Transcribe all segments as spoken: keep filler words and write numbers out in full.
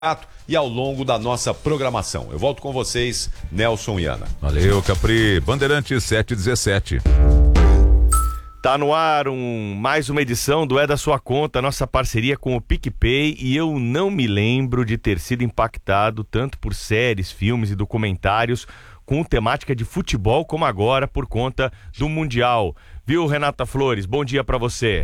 e ao longo da nossa programação. Eu volto com vocês, Nelson e Ana. Valeu, Capri. Bandeirantes sete dezessete. Tá no ar um, mais uma edição do É da Sua Conta, nossa parceria com o PicPay, e eu não me lembro de ter sido impactado tanto por séries, filmes e documentários com temática de futebol como agora por conta do Mundial. Viu, Renata Flores? Bom dia pra você.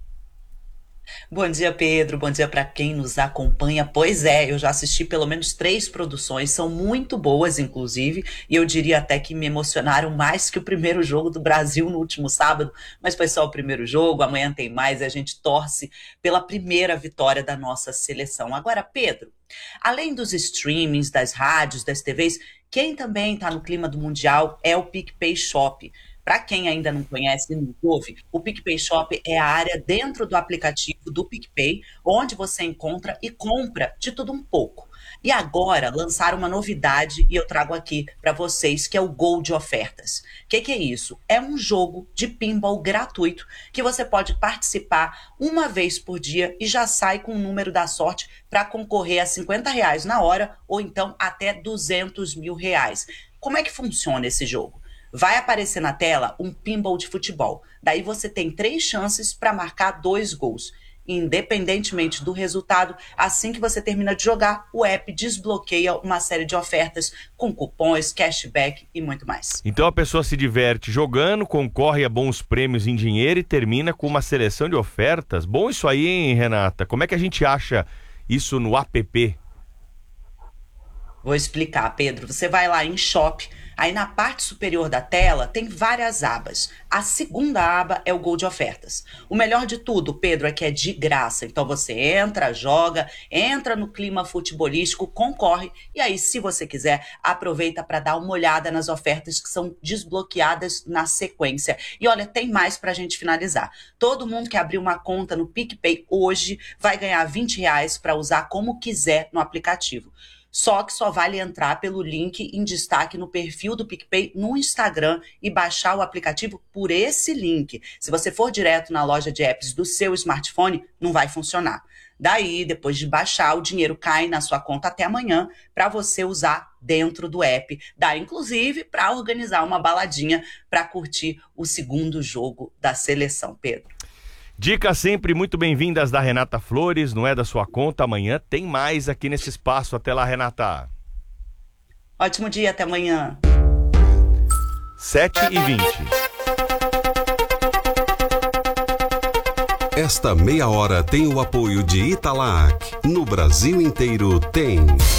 Bom dia, Pedro. Bom dia para quem nos acompanha. Pois é, eu já assisti pelo menos três produções, são muito boas, inclusive, e eu diria até que me emocionaram mais que o primeiro jogo do Brasil no último sábado, mas foi só o primeiro jogo, amanhã tem mais e a gente torce pela primeira vitória da nossa seleção. Agora, Pedro, além dos streamings, das rádios, das T Vs, quem também está no clima do Mundial é o PicPay Shop. Para quem ainda não conhece e não ouve, o PicPay Shop é a área dentro do aplicativo do PicPay, onde você encontra e compra de tudo um pouco. E agora lançaram uma novidade e eu trago aqui para vocês, que é o Gol de Ofertas. O que, que é isso? É um jogo de pinball gratuito que você pode participar uma vez por dia e já sai com o número da sorte para concorrer a cinquenta reais na hora ou então até duzentos mil reais. Como é que funciona esse jogo? Vai aparecer na tela um pinball de futebol. Daí você tem três chances para marcar dois gols. Independentemente do resultado, assim que você termina de jogar, o app desbloqueia uma série de ofertas com cupons, cashback e muito mais. Então a pessoa se diverte jogando, concorre a bons prêmios em dinheiro e termina com uma seleção de ofertas. Bom isso aí, hein, Renata? Como é que a gente acha isso no app? Vou explicar, Pedro. Você vai lá em Shop, aí na parte superior da tela tem várias abas. A segunda aba é o Gol de Ofertas. O melhor de tudo, Pedro, é que é de graça. Então você entra, joga, entra no clima futebolístico, concorre e aí, se você quiser, aproveita para dar uma olhada nas ofertas que são desbloqueadas na sequência. E olha, tem mais para a gente finalizar. Todo mundo que abrir uma conta no PicPay hoje vai ganhar vinte reais para usar como quiser no aplicativo. Só que só vale entrar pelo link em destaque no perfil do PicPay no Instagram e baixar o aplicativo por esse link. Se você for direto na loja de apps do seu smartphone, não vai funcionar. Daí, depois de baixar, o dinheiro cai na sua conta até amanhã para você usar dentro do app. Dá, inclusive, para organizar uma baladinha para curtir o segundo jogo da seleção, Pedro. Dicas sempre muito bem-vindas da Renata Flores, não é da sua conta. Amanhã tem mais aqui nesse espaço. Até lá, Renata. Ótimo dia, até amanhã. sete e vinte. Esta meia hora tem o apoio de Italac. No Brasil inteiro tem.